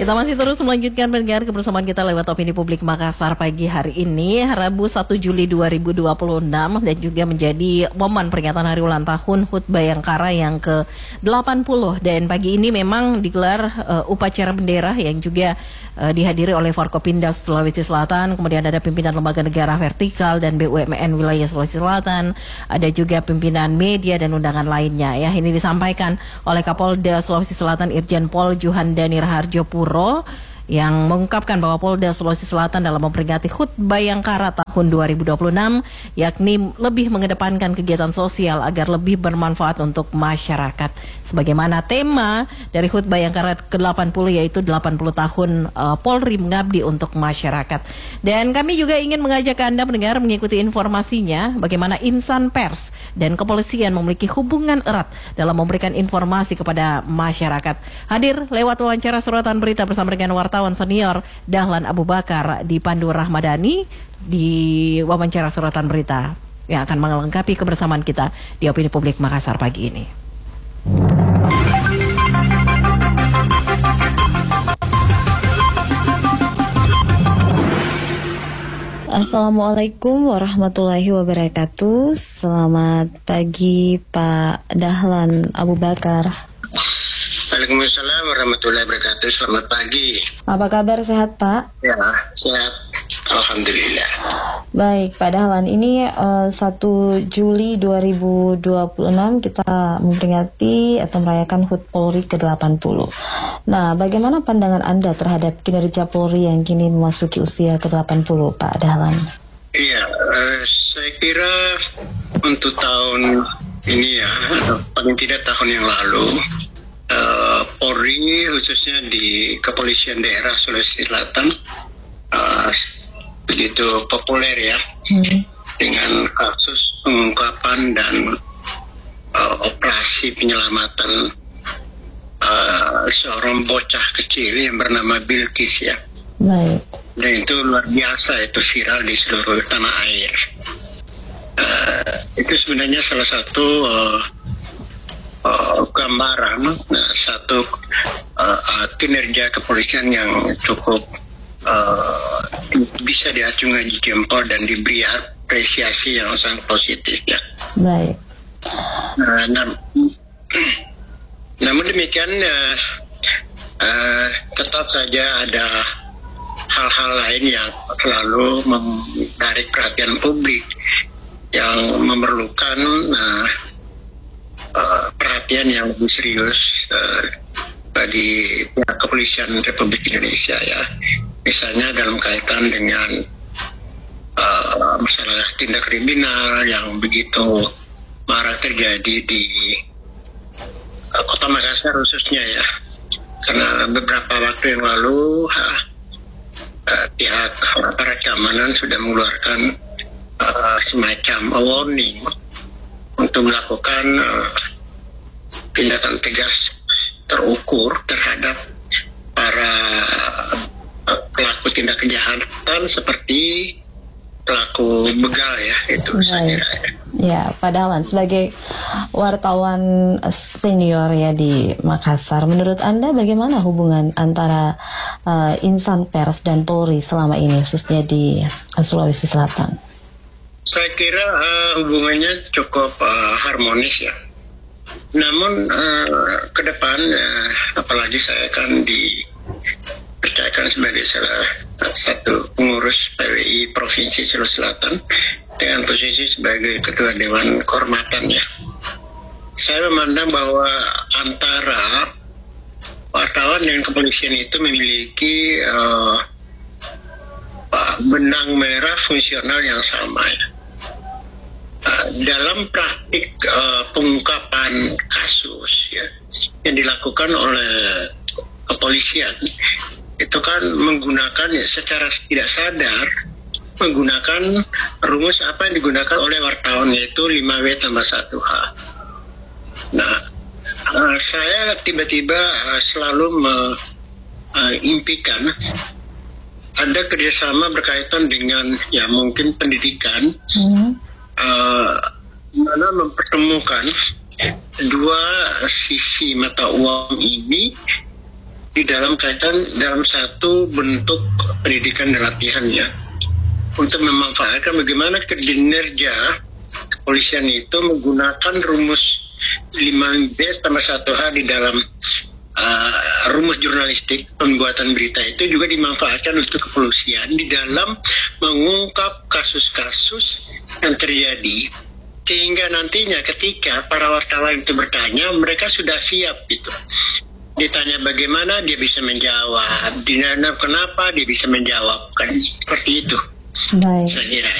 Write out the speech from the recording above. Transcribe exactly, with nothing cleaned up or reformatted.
Kita masih terus melanjutkan pendengar kebersamaan kita lewat Opini Publik Makassar pagi hari ini, Rabu satu Juli dua ribu dua puluh enam, dan juga menjadi momen peringatan hari ulang tahun H U T Bayangkara yang ke delapan puluh. Dan pagi ini memang digelar uh, upacara bendera yang juga uh, dihadiri oleh Forkopimda Sulawesi Selatan, kemudian ada pimpinan lembaga negara vertikal dan B U M N wilayah Sulawesi Selatan, ada juga pimpinan media dan undangan lainnya ya. Ini disampaikan oleh Kapolda Sulawesi Selatan Irjen Pol Juhandani Raharjo Puro yang mengungkapkan bahwa Polda Sulawesi Selatan dalam memperingati H U T Bayangkara tahun dua ribu dua puluh enam yakni lebih mengedepankan kegiatan sosial agar lebih bermanfaat untuk masyarakat. Sebagaimana tema dari H U T Bayangkara ke delapan puluh yaitu delapan puluh tahun uh, Polri mengabdi untuk masyarakat. Dan kami juga ingin mengajak Anda mendengar mengikuti informasinya bagaimana insan pers dan kepolisian memiliki hubungan erat dalam memberikan informasi kepada masyarakat. Hadir lewat wawancara suratan berita bersama dengan wartawan senior Dahlan Abu Bakar di Pandu Rahmadani di wawancara suratan berita yang akan melengkapi kebersamaan kita di Opini Publik Makassar pagi ini. Assalamualaikum warahmatullahi wabarakatuh. Selamat pagi Pak Dahlan Abu Bakar. Waalaikumsalam warahmatullahi wabarakatuh. Selamat pagi. Apa kabar, sehat Pak? Ya, sehat. Alhamdulillah. Baik Pak Dahlan, ini uh, satu Juli dua ribu dua puluh enam kita memperingati atau merayakan H U T Polri ke delapan puluh. Nah, bagaimana pandangan Anda terhadap kinerja Polri yang kini memasuki usia ke delapan puluh, Pak Dahlan? Iya, uh, saya kira untuk tahun ini ya, atau paling tidak tahun yang lalu, Uh, Polri khususnya di Kepolisian Daerah Sulawesi Selatan uh, begitu populer ya, hmm. dengan kasus pengungkapan dan uh, operasi penyelamatan uh, seorang bocah kecil yang bernama Bilkis ya. Baik. Dan itu luar biasa, itu viral di seluruh tanah air. Uh, itu sebenarnya salah satu uh, Uh, gambaran uh, satu uh, uh, kinerja kepolisian yang cukup uh, bisa diacungi jempol dan diberi apresiasi yang sangat positif ya. Baik. Uh, nam- namun demikian uh, uh, tetap saja ada hal-hal lain yang selalu menarik perhatian publik yang memerlukan uh, Uh, perhatian yang lebih serius uh, bagi pihak kepolisian Republik Indonesia ya, misalnya dalam kaitan dengan uh, masalah tindak kriminal yang begitu marak terjadi di uh, Kota Makassar khususnya ya, karena beberapa waktu yang lalu uh, uh, pihak aparat keamanan sudah mengeluarkan uh, semacam warning untuk melakukan uh, tindakan tegas terukur terhadap para uh, pelaku tindak kejahatan seperti pelaku begal ya, itu saya kira. Ya, Pak Dahlan, sebagai wartawan senior ya di Makassar, menurut Anda bagaimana hubungan antara uh, insan pers dan Polri selama ini, khususnya di Sulawesi Selatan? Saya kira uh, hubungannya cukup uh, harmonis ya. Namun uh, ke depan, uh, apalagi saya kan dipercayakan sebagai salah satu pengurus P W I Provinsi Sulawesi Selatan dengan posisi sebagai Ketua Dewan Kehormatan ya. Saya memandang bahwa antara wartawan dan kepolisian itu memiliki uh, benang merah fungsional yang sama ya. Uh, dalam praktik uh, pengungkapan kasus ya yang dilakukan oleh kepolisian itu kan menggunakan ya, secara tidak sadar menggunakan rumus apa yang digunakan oleh wartawan, yaitu lima W tambah satu H. Nah, uh, saya tiba-tiba uh, selalu mengimpikan uh, ada kerjasama berkaitan dengan ya mungkin pendidikan, hmm. Uh, mana mempertemukan dua sisi mata uang ini di dalam kaitan dalam satu bentuk pendidikan dan latihannya untuk memanfaatkan bagaimana kinerja kepolisian itu menggunakan rumus lima B tambah satu H di dalam uh, rumus jurnalistik pembuatan berita itu juga dimanfaatkan untuk kepolisian di dalam mengungkap kasus-kasus yang terjadi, sehingga nantinya ketika para wartawan itu bertanya, mereka sudah siap gitu. Ditanya bagaimana, dia bisa menjawab. Ditanya kenapa, dia bisa menjawab. Kan seperti itu. Baik. Saya kira.